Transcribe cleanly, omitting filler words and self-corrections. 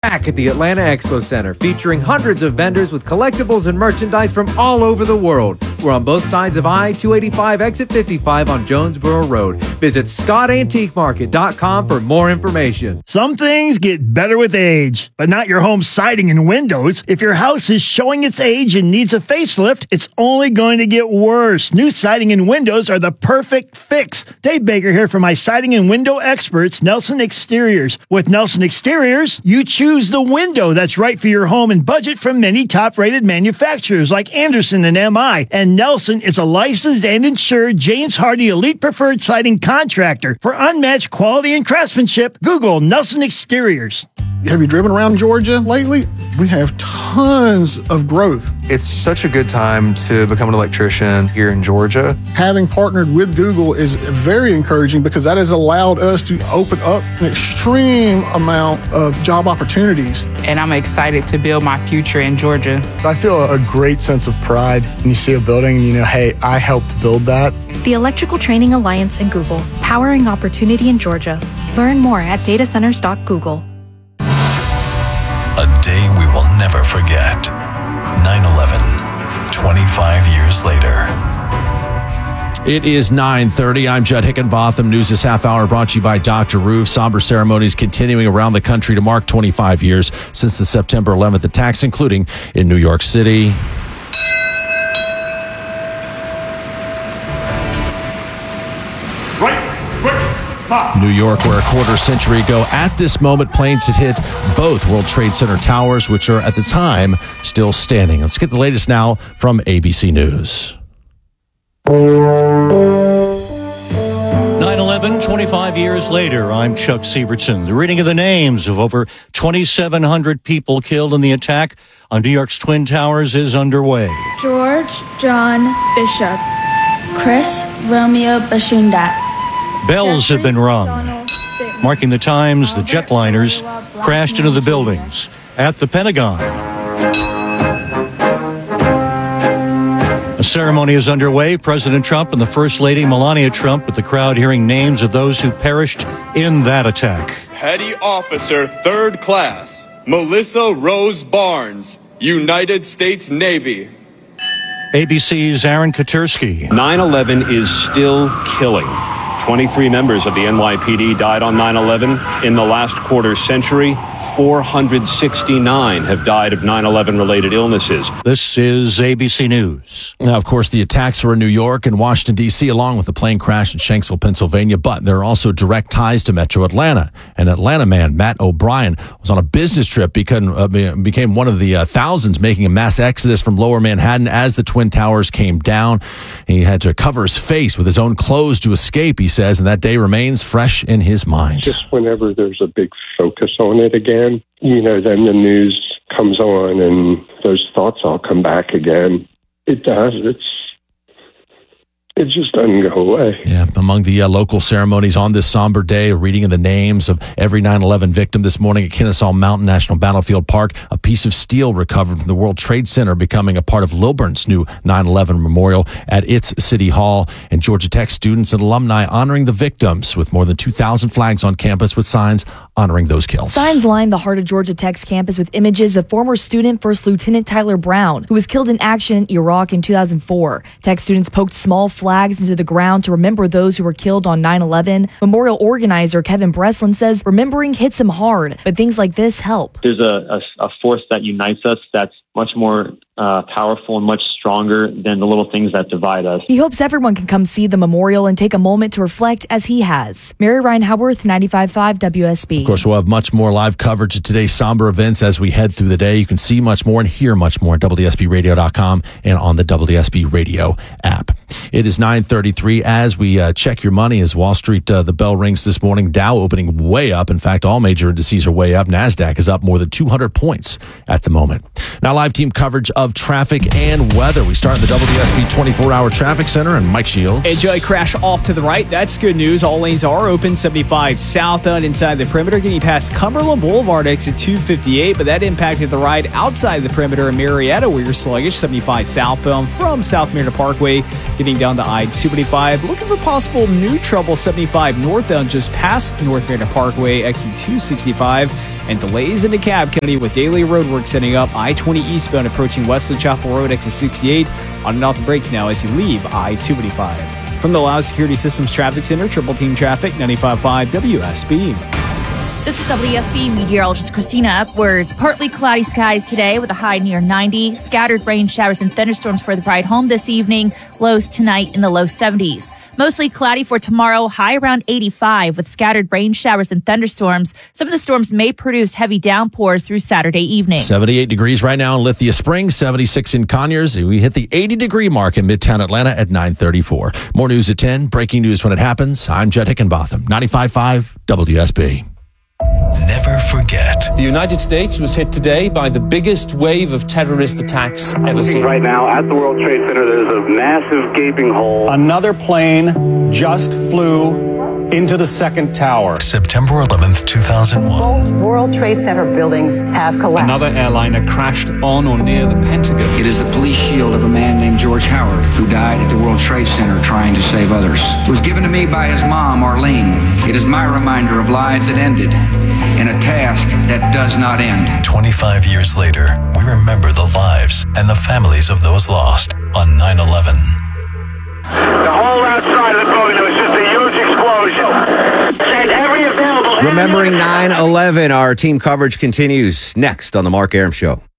back at the Atlanta Expo Center, featuring hundreds of vendors with collectibles and merchandise from all over the world. We're on both sides of I-285 exit 55 on Jonesboro Road. Visit ScottAntiqueMarket.com for more information. Some things get better with age, but not your home siding and windows. If your house is showing its age and needs a facelift, it's only going to get worse. New siding and windows are the perfect fix. Dave Baker here for my siding and window experts, Nelson Exteriors. With Nelson Exteriors, you choose the window that's right for your home and budget from many top-rated manufacturers like Anderson and MI. And Nelson is a licensed and insured James Hardie Elite Preferred Siding contractor. For unmatched quality and craftsmanship, Google Nelson Exteriors. Have you driven around Georgia lately? We have tons of growth. It's such a good time to become an electrician here in Georgia. Having partnered with Google is very encouraging because that has allowed us to open up an extreme amount of job opportunities. And I'm excited to build my future in Georgia. I feel a great sense of pride when you see a building and you know, hey, I helped build that. The Electrical Training Alliance and Google, powering opportunity in Georgia. Learn more at datacenters.google. A day we will never forget. 9/11, 25 years later. It is 9:30. I'm Judd Hickenbotham. News this half hour brought to you by Dr. Roof. Somber ceremonies continuing around the country to mark 25 years since the September 11th attacks, including in New York City. New York, where a quarter century ago at this moment, planes had hit both World Trade Center towers, which are at the time still standing. Let's get the latest now from ABC News. 9/11, 25 years later, I'm Chuck Sievertson. The reading of the names of over 2,700 people killed in the attack on New York's Twin Towers is underway. George John Bishop, Chris Romeo Bashundat. Bells have been rung, marking the times the jetliners crashed into the buildings at the Pentagon. A ceremony is underway. President Trump and the First Lady Melania Trump, with the crowd hearing names of those who perished in that attack. Petty Officer 3rd Class Melissa Rose Barnes, United States Navy. ABC's Aaron Katersky. 9/11 is still killing. 23 members of the NYPD died on 9/11 in the last quarter century. 469 have died of 9/11 related illnesses. This is ABC News. Now, of course, the attacks were in New York and Washington, D.C., along with the plane crash in Shanksville, Pennsylvania. But there are also direct ties to Metro Atlanta. And Atlanta man Matt O'Brien was on a business trip, became one of the thousands making a mass exodus from Lower Manhattan as the Twin Towers came down. He had to cover his face with his own clothes to escape, he says, and that day remains fresh in his mind. Just whenever there's a big focus on it again, then the news comes on and those thoughts all come back again. It does. It just doesn't go away. Yeah, among the local ceremonies on this somber day, a reading of the names of every 9/11 victim this morning at Kennesaw Mountain National Battlefield Park. A piece of steel recovered from the World Trade Center becoming a part of Lilburn's new 9/11 memorial at its City Hall. And Georgia Tech students and alumni honoring the victims with more than 2,000 flags on campus with signs honoring those killed. Signs line the heart of Georgia Tech's campus with images of former student First Lieutenant Tyler Brown, who was killed in action in Iraq in 2004. Tech students poked small flags into the ground to remember those who were killed on 9/11. Memorial organizer Kevin Breslin says remembering hits him hard, but things like this help. There's a force that unites us that's much more powerful and much stronger than the little things that divide us. He hopes everyone can come see the memorial and take a moment to reflect as he has. Mary Ryan Howarth, 95.5 WSB. Of course, we'll have much more live coverage of today's somber events as we head through the day. You can see much more and hear much more at WSBRadio.com and on the WSB Radio app. It is 9:33 as we check your money as Wall Street, the bell rings this morning. Dow opening way up. In fact, all major indices are way up. NASDAQ is up more than 200 points at the moment. Now, live team coverage of traffic and weather. We start in the WSB 24-hour traffic center and Mike Shields. Enjoy crash off to the right. That's good news. All lanes are open. 75 southbound inside the perimeter, getting past Cumberland Boulevard exit 258, but that impacted the ride outside the perimeter in Marietta, where you're sluggish. 75 southbound from South Marietta Parkway, getting down to I-285. Looking for possible new trouble. 75 northbound just past North Marietta Parkway, exit 265. and delays into Cab County with daily roadwork setting up I-20 eastbound approaching Westwood Chapel Road exit 68 on and off the brakes now as you leave I-285. From the Lao Security Systems Traffic Center, Triple Team Traffic, 95.5 WSB. This is WSB meteorologist Christina Upwards. Partly cloudy skies today with a high near 90. Scattered rain showers and thunderstorms for the ride home this evening. Lows tonight in the low 70s. Mostly cloudy for tomorrow, high around 85 with scattered rain showers and thunderstorms. Some of the storms may produce heavy downpours through Saturday evening. 78 degrees right now in Lithia Springs, 76 in Conyers. We hit the 80-degree mark in Midtown Atlanta at 9:34. More news at 10. Breaking news when it happens. I'm Jed Hickenbotham, 95.5 WSB. Never forget. The United States was hit today by the biggest wave of terrorist attacks ever seen. Right now at the World Trade Center, there's a massive gaping hole. Another plane just flew into the second tower. September 11th, 2001. Both World Trade Center buildings have collapsed. Another airliner crashed on or near the Pentagon. It is the police shield of a man named George Howard, who died at the World Trade Center trying to save others. It was given to me by his mom, Arlene. It is my reminder of lives that ended in a task that does not end. 25 years later, we remember the lives and the families of those lost on 9/11. The whole outside of the building, there was just a huge explosion. And every available... Remembering 9/11, our team coverage continues next on The Mark Arum Show.